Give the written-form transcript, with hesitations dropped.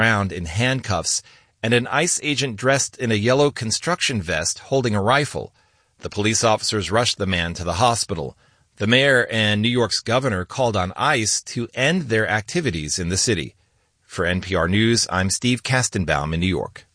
around in handcuffs and an ICE agent dressed in a yellow construction vest holding a rifle. The police officers rushed the man to the hospital. The mayor and New York's governor called on ICE to end their activities in the city. For NPR News, I'm Steve Kastenbaum in New York.